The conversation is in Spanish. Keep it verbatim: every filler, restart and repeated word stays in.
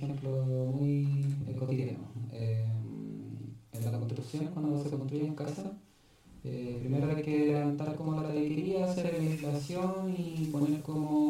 ejemplo muy eh, cotidiano. Eh, en la construcción, cuando se construyen casas, eh, primero hay que levantar como la tabiquería, hacer la aislación y poner como